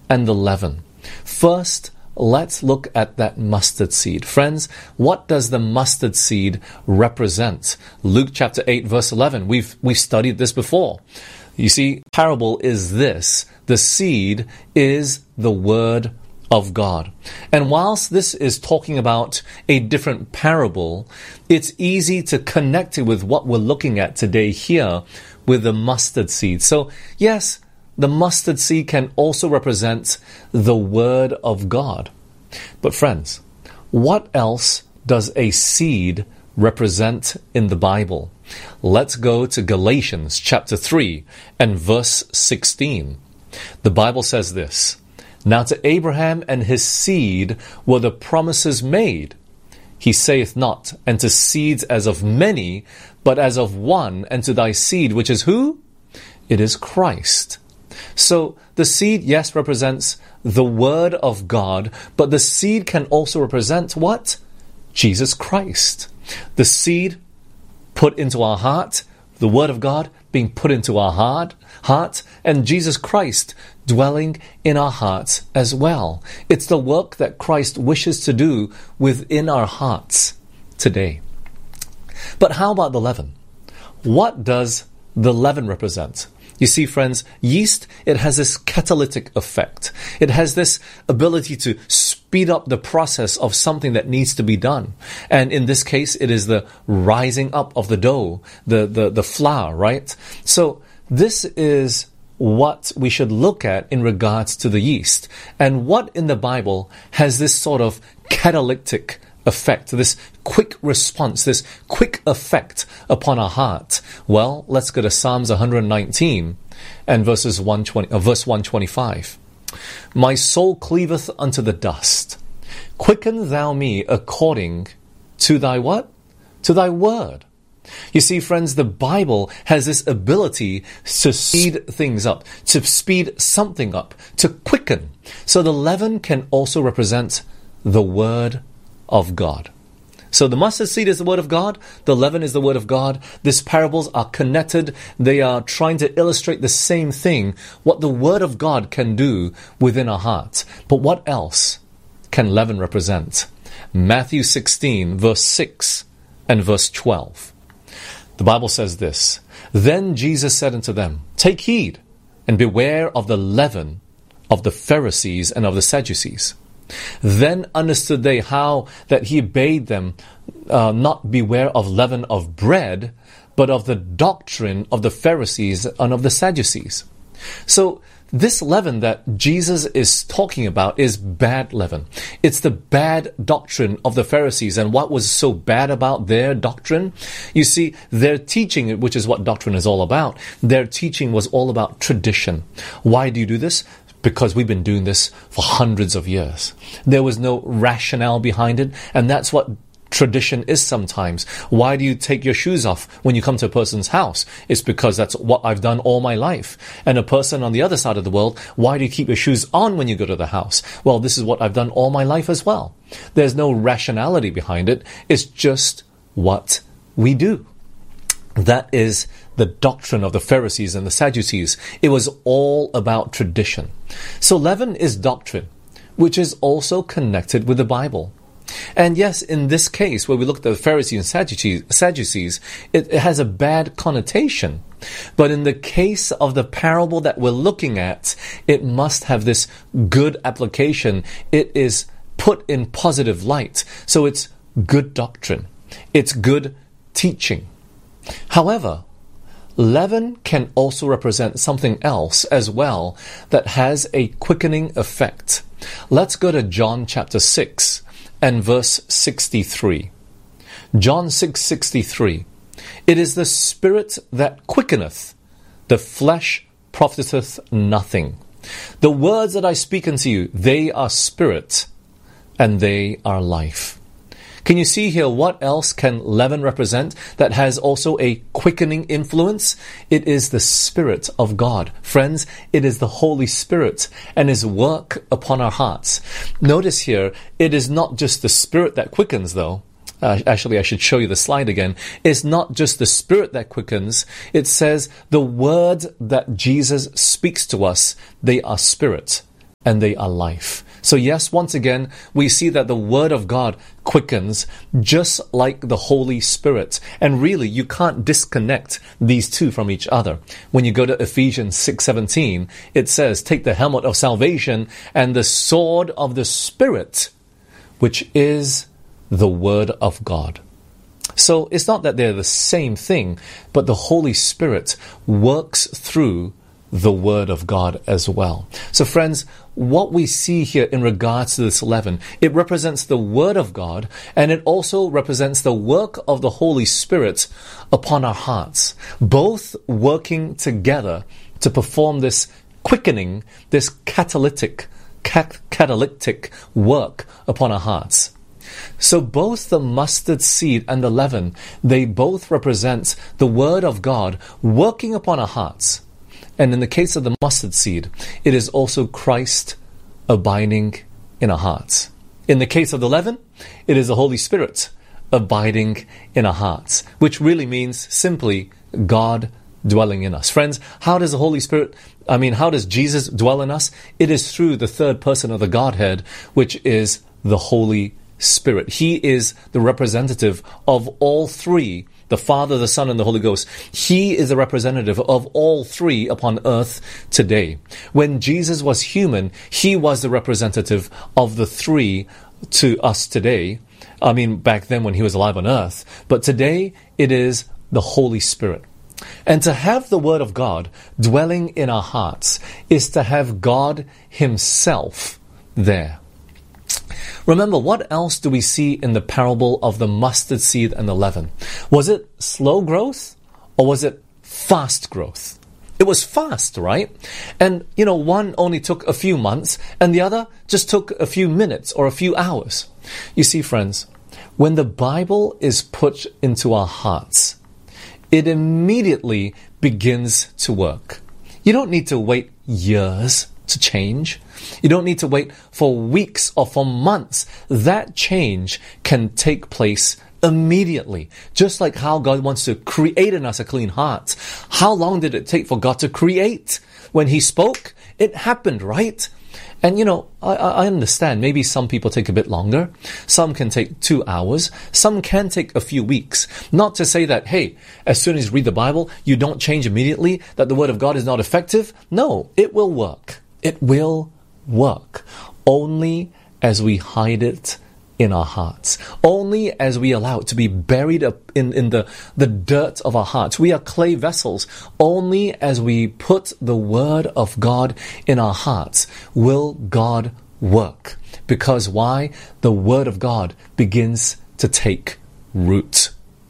and the leaven. First, let's look at that mustard seed. Friends, what does the mustard seed represent? Luke chapter 8 verse 11. We've studied this before. You see, parable is this. The seed is the word of God. And whilst this is talking about a different parable, it's easy to connect it with what we're looking at today here with the mustard seed. So, yes, the mustard seed can also represent the word of God. But friends, what else does a seed represent in the Bible? Let's go to Galatians chapter 3 and verse 16. The Bible says this, "Now to Abraham and his seed were the promises made. He saith not, and to seeds as of many, but as of one, and to thy seed," which is who? It is Christ. So the seed, yes, represents the word of God, but the seed can also represent what? Jesus Christ. The seed put into our heart, the word of God being put into our heart, and Jesus Christ dwelling in our hearts as well. It's the work that Christ wishes to do within our hearts today. But how about the leaven? What does the leaven represent? You see, friends, yeast, it has this catalytic effect. It has this ability to speed up the process of something that needs to be done. And in this case, it is the rising up of the dough, the flour, right? So this is what we should look at in regards to the yeast. And what in the Bible has this sort of catalytic effect, this quick response, this quick effect upon our heart? Well, let's go to Psalms 119 and verse 125. "My soul cleaveth unto the dust. Quicken thou me according to thy what? To thy word." You see, friends, the Bible has this ability to speed things up, to speed something up, to quicken. So the leaven can also represent the word of God. So the mustard seed is the word of God. The leaven is the word of God. These parables are connected. They are trying to illustrate the same thing, what the word of God can do within our hearts. But what else can leaven represent? Matthew 16 verse 6 and verse 12. The Bible says this, "Then Jesus said unto them, Take heed, and beware of the leaven of the Pharisees and of the Sadducees. Then understood they how that he bade them not beware of leaven of bread, but of the doctrine of the Pharisees and of the Sadducees." So this leaven that Jesus is talking about is bad leaven. It's the bad doctrine of the Pharisees. And what was so bad about their doctrine? You see, their teaching, which is what doctrine is all about, their teaching was all about tradition. Why do you do this? Because we've been doing this for hundreds of years. There was no rationale behind it, and that's what tradition is sometimes. Why do you take your shoes off when you come to a person's house? It's because that's what I've done all my life. And a person on the other side of the world, why do you keep your shoes on when you go to the house? Well, this is what I've done all my life as well. There's no rationality behind it. It's just what we do. That is the doctrine of the Pharisees and the Sadducees. It was all about tradition. So leaven is doctrine, which is also connected with the Bible. And yes, in this case, where we look at the Pharisees and Sadducees, it has a bad connotation. But in the case of the parable that we're looking at, it must have this good application. It is put in positive light. So it's good doctrine. It's good teaching. However, leaven can also represent something else as well that has a quickening effect. Let's go to John chapter 6 and verse 63. John 6:63. "It is the Spirit that quickeneth, the flesh profiteth nothing. The words that I speak unto you, they are spirit, and they are life." Can you see here what else can leaven represent that has also a quickening influence? It is the Spirit of God. Friends, it is the Holy Spirit and His work upon our hearts. Notice here, it is not just the Spirit that quickens though. Actually, I should show you the slide again. It's not just the Spirit that quickens. It says the words that Jesus speaks to us, they are spirit and they are life. So yes, once again, we see that the Word of God quickens just like the Holy Spirit. And really, you can't disconnect these two from each other. When you go to Ephesians 6:17, it says, take the helmet of salvation and the sword of the Spirit, which is the Word of God. So it's not that they're the same thing, but the Holy Spirit works through the Word of God as well. So friends, what we see here in regards to this leaven, it represents the Word of God, and it also represents the work of the Holy Spirit upon our hearts, both working together to perform this quickening, this catalytic work upon our hearts. So both the mustard seed and the leaven, they both represent the Word of God working upon our hearts. And in the case of the mustard seed, it is also Christ abiding in our hearts. In the case of the leaven, it is the Holy Spirit abiding in our hearts, which really means simply God dwelling in us. Friends, how does the Holy Spirit, how does Jesus dwell in us? It is through the third person of the Godhead, which is the Holy Spirit. He is the representative of all three, the Father, the Son, and the Holy Ghost. He is the representative of all three upon earth today. When Jesus was human, he was the representative of the three to us today. Back then when he was alive on earth. But today, it is the Holy Spirit. And to have the Word of God dwelling in our hearts is to have God himself there. Remember, what else do we see in the parable of the mustard seed and the leaven? Was it slow growth or was it fast growth? It was fast, right? And, one only took a few months and the other just took a few minutes or a few hours. You see, friends, when the Bible is put into our hearts, it immediately begins to work. You don't need to wait years to change. You don't need to wait for weeks or for months. That change can take place immediately. Just like how God wants to create in us a clean heart. How long did it take for God to create? When he spoke, it happened, right? And I understand maybe some people take a bit longer. Some can take 2 hours. Some can take a few weeks. Not to say that, hey, as soon as you read the Bible, you don't change immediately, that the Word of God is not effective. No, it will work. It will work. Only as we hide it in our hearts. Only as we allow it to be buried up in the dirt of our hearts. We are clay vessels. Only as we put the Word of God in our hearts will God work. Because why? The Word of God begins to take root.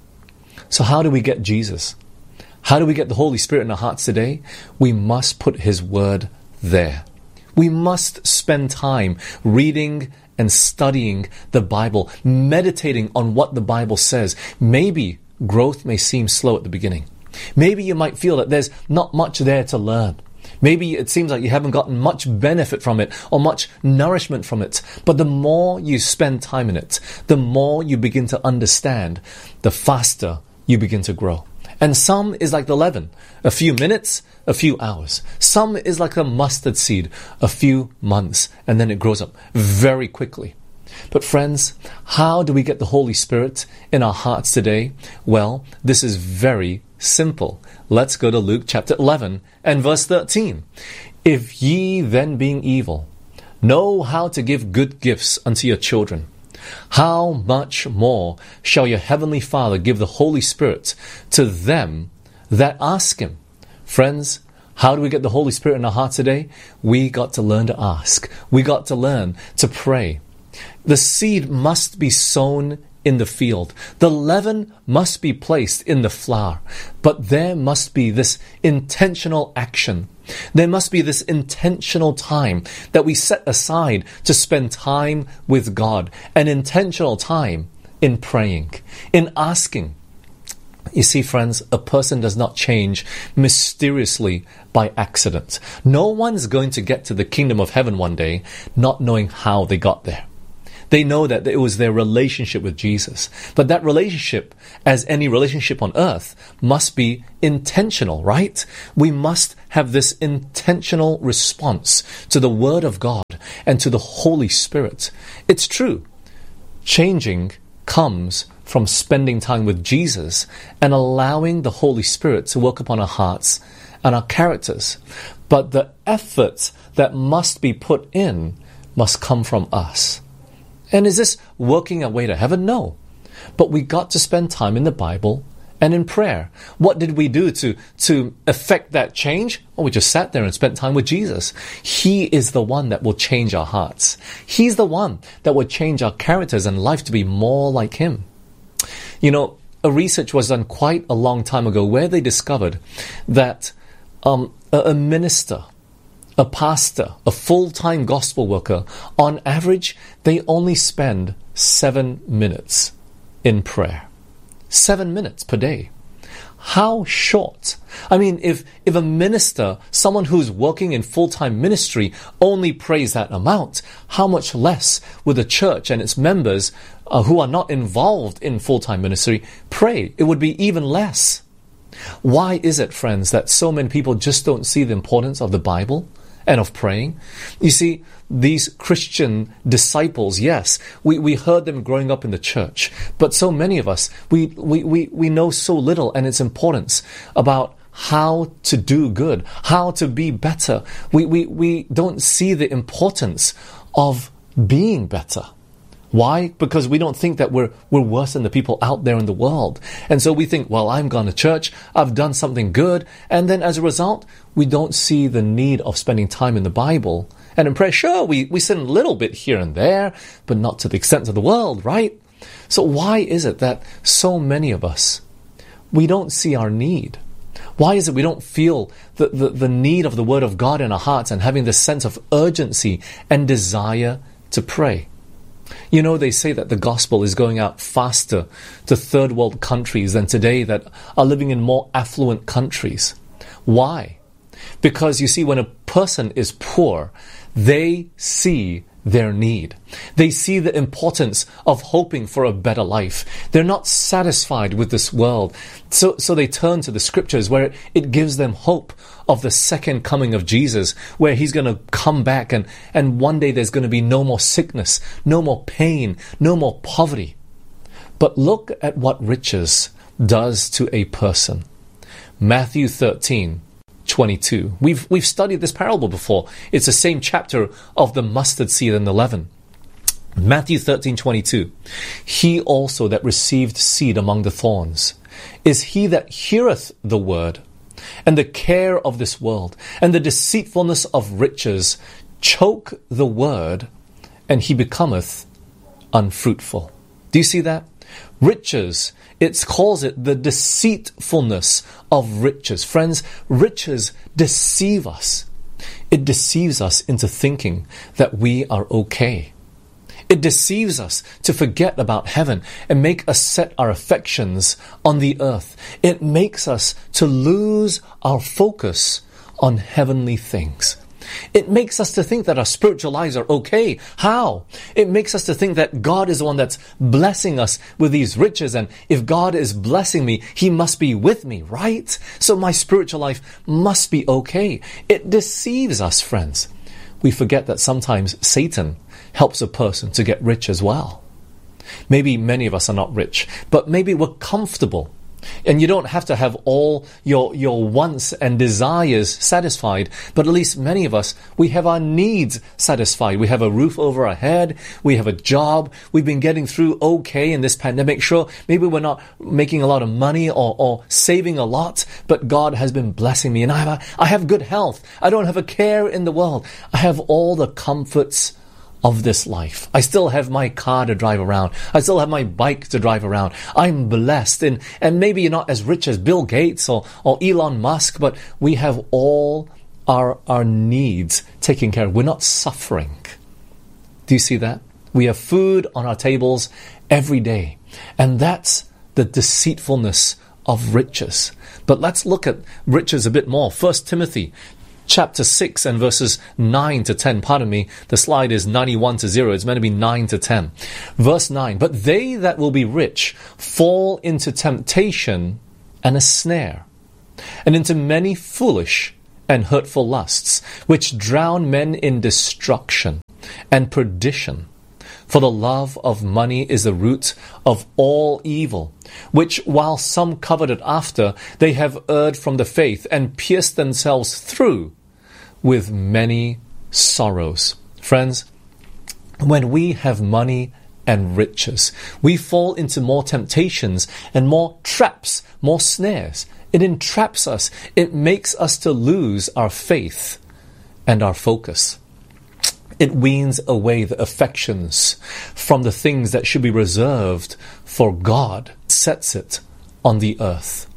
So how do we get Jesus? How do we get the Holy Spirit in our hearts today? We must put his Word there. We must spend time reading and studying the Bible, meditating on what the Bible says. Maybe growth may seem slow at the beginning. Maybe you might feel that there's not much there to learn. Maybe it seems like you haven't gotten much benefit from it or much nourishment from it. But the more you spend time in it, the more you begin to understand, the faster you begin to grow. And some is like the leaven, a few minutes, a few hours. Some is like a mustard seed, a few months, and then it grows up very quickly. But friends, how do we get the Holy Spirit in our hearts today? Well, this is very simple. Let's go to Luke chapter 11 and verse 13. If ye then being evil, know how to give good gifts unto your children, how much more shall your heavenly Father give the Holy Spirit to them that ask him? Friends, how do we get the Holy Spirit in our hearts today? We got to learn to ask. We got to learn to pray. The seed must be sown in the field. The leaven must be placed in the flour. But there must be this intentional action. There must be this intentional time that we set aside to spend time with God. An intentional time in praying, in asking. You see, friends, a person does not change mysteriously by accident. No one's going to get to the kingdom of heaven one day not knowing how they got there. They know that it was their relationship with Jesus. But that relationship, as any relationship on earth, must be intentional, right? We must have this intentional response to the Word of God and to the Holy Spirit. It's true. Changing comes from spending time with Jesus and allowing the Holy Spirit to work upon our hearts and our characters. But the effort that must be put in must come from us. And is this working our way to heaven? No. But we got to spend time in the Bible and in prayer. What did we do to effect that change? Well, we just sat there and spent time with Jesus. He is the one that will change our hearts. He's the one that will change our characters and life to be more like Him. You know, a research was done quite a long time ago where they discovered that a minister, a pastor, a full-time gospel worker, on average, they only spend 7 minutes in prayer. 7 minutes per day. How short? I mean, if a minister, someone who's working in full-time ministry, only prays that amount, how much less would the church and its members who are not involved in full-time ministry pray? It would be even less. Why is it, friends, that so many people just don't see the importance of the Bible and of praying? You see, these Christian disciples, yes, we heard them growing up in the church, but so many of us, we know so little and its importance about how to do good, how to be better. We don't see the importance of being better. Why? Because we don't think that we're worse than the people out there in the world. And so we think, well, I'm gone to church, I've done something good, and then as a result, we don't see the need of spending time in the Bible and in prayer. Sure, we sin a little bit here and there, but not to the extent of the world, right? So why is it that so many of us, we don't see our need? Why is it we don't feel the need of the Word of God in our hearts and having this sense of urgency and desire to pray? You know, they say that the gospel is going out faster to third world countries than today that are living in more affluent countries. Why? Because you see, when a person is poor, they see their need. They see the importance of hoping for a better life. They're not satisfied with this world. So they turn to the scriptures where it gives them hope of the second coming of Jesus, where He's going to come back and one day there's going to be no more sickness, no more pain, no more poverty. But look at what riches does to a person. Matthew 13:22. We've studied this parable before. It's the same chapter of the mustard seed and the leaven. Matthew 13:22. He also that received seed among the thorns is he that heareth the word, and the care of this world, and the deceitfulness of riches choke the word, and he becometh unfruitful. Do you see that? Riches, it calls it the deceitfulness of riches. Friends, riches deceive us. It deceives us into thinking that we are okay. It deceives us to forget about heaven and make us set our affections on the earth. It makes us to lose our focus on heavenly things. It makes us to think that our spiritual lives are okay. How? It makes us to think that God is the one that's blessing us with these riches, and if God is blessing me, He must be with me, right? So my spiritual life must be okay. It deceives us, friends. We forget that sometimes Satan helps a person to get rich as well. Maybe many of us are not rich, but maybe we're comfortable. And you don't have to have all your wants and desires satisfied, but at least many of us, we have our needs satisfied. We have a roof over our head, we have a job, we've been getting through okay in this pandemic. Sure, maybe we're not making a lot of money or saving a lot, but God has been blessing me, and I have good health. I don't have a care in the world. I have all the comforts of this life. I still have my car to drive around. I still have my bike to drive around. I'm blessed, and maybe you're not as rich as Bill Gates or Elon Musk, but we have all our needs taken care of. We're not suffering. Do you see that? We have food on our tables every day, and that's the deceitfulness of riches. But let's look at riches a bit more. 1 Timothy chapter 6 and verses 9 to 10. Pardon me, the slide is 91 to 0. It's meant to be 9 to 10. Verse 9, but they that will be rich fall into temptation and a snare, and into many foolish and hurtful lusts, which drown men in destruction and perdition. For the love of money is the root of all evil, which while some coveted after, they have erred from the faith and pierced themselves through with many sorrows. Friends, when we have money and riches, we fall into more temptations and more traps, more snares. It entraps us. It makes us to lose our faith and our focus. It weans away the affections from the things that should be reserved for God, sets it on the earth.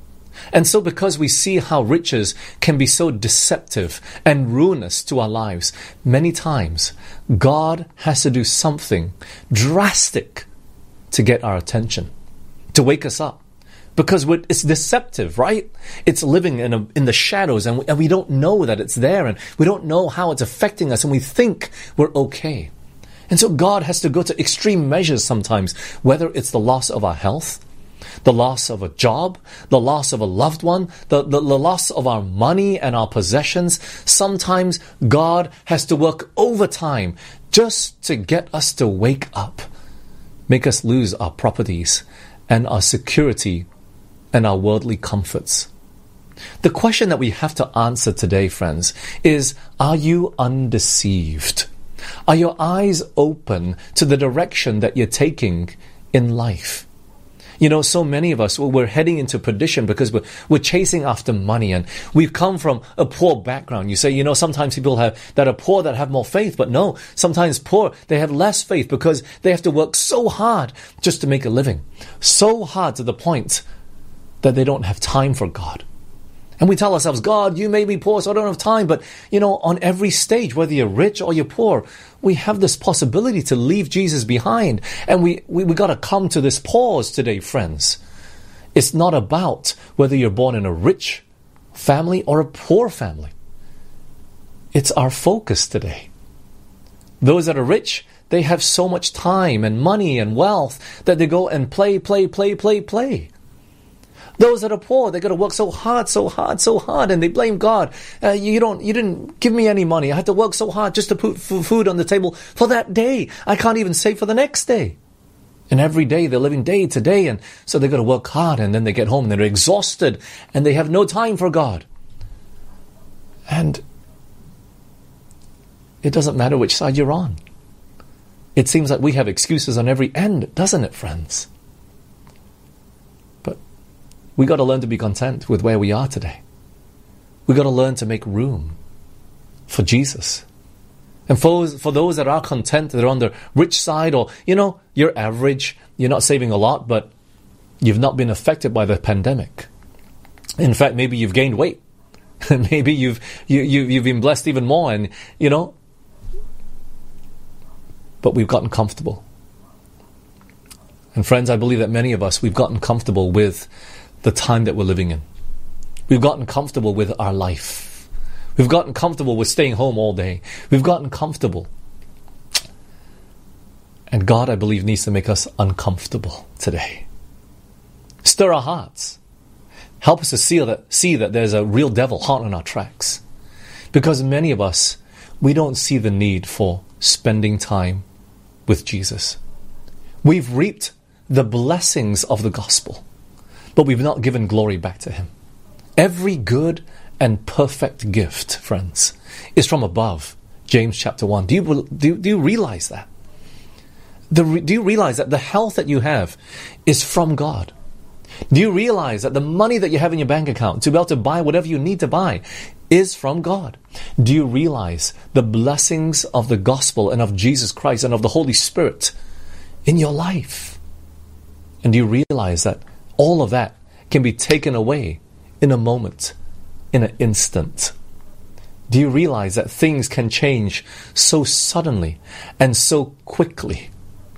And so because we see how riches can be so deceptive and ruinous to our lives, many times God has to do something drastic to get our attention, to wake us up. Because it's deceptive, right? It's living in the shadows, and we don't know that it's there, and we don't know how it's affecting us, and we think we're okay. And so God has to go to extreme measures sometimes, whether it's the loss of our health, the loss of a job, the loss of a loved one, the loss of our money and our possessions. Sometimes God has to work overtime just to get us to wake up, make us lose our properties and our security and our worldly comforts. The question that we have to answer today, friends, is, are you undeceived? Are your eyes open to the direction that you're taking in life? You know, so many of us, we're heading into perdition because we're chasing after money, and we've come from a poor background. You say, you know, sometimes people that are poor that have more faith, but no, sometimes poor, they have less faith because they have to work so hard just to make a living. So hard to the point that they don't have time for God. And we tell ourselves, God, you made me poor, so I don't have time. But, you know, on every stage, whether you're rich or you're poor, we have this possibility to leave Jesus behind. And we got to come to this pause today, friends. It's not about whether you're born in a rich family or a poor family. It's our focus today. Those that are rich, they have so much time and money and wealth that they go and play. Those that are poor, they got to work so hard, and they blame God. You didn't give me any money. I had to work so hard just to put food on the table for that day. I can't even save for the next day. And every day they're living day to day, and so they got to work hard, and then they get home and they're exhausted, and they have no time for God. And it doesn't matter which side you're on. It seems like we have excuses on every end, doesn't it, friends? We got to learn to be content with where we are today. We got to learn to make room for Jesus. And for those that are content, that are on the rich side, or, you know, you're average, you're not saving a lot, but you've not been affected by the pandemic. In fact, maybe you've gained weight. Maybe you've been blessed even more, and, you know, but we've gotten comfortable. And friends, I believe that many of us, we've gotten comfortable with the time that we're living in. We've gotten comfortable with our life. We've gotten comfortable with staying home all day. We've gotten comfortable. And God, I believe, needs to make us uncomfortable today. Stir our hearts. Help us to see that there's a real devil hot on our tracks. Because many of us, we don't see the need for spending time with Jesus. We've reaped the blessings of the gospel, but we've not given glory back to Him. Every good and perfect gift, friends, is from above. James chapter 1. Do you realize that? Do you realize that the health that you have is from God? Do you realize that the money that you have in your bank account to be able to buy whatever you need to buy is from God? Do you realize the blessings of the gospel and of Jesus Christ and of the Holy Spirit in your life? And do you realize that all of that can be taken away in a moment, in an instant? Do you realize that things can change so suddenly and so quickly?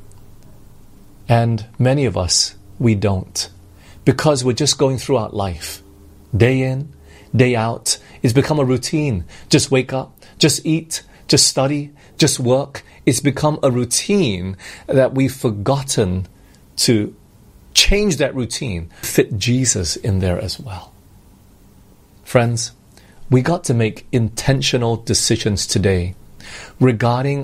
And many of us, we don't. Because we're just going throughout life, day in, day out. It's become a routine. Just wake up, just eat, just study, just work. It's become a routine that we've forgotten to change that routine, fit Jesus in there as well. Friends, we got to make intentional decisions today regarding